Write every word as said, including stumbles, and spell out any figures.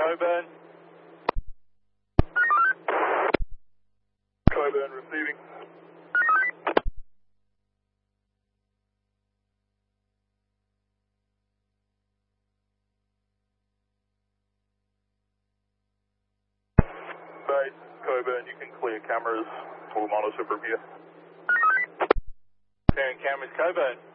Coburn. Coburn receiving. Base, Coburn, you can clear cameras. We'll monitor from here. Clearing cameras, Coburn.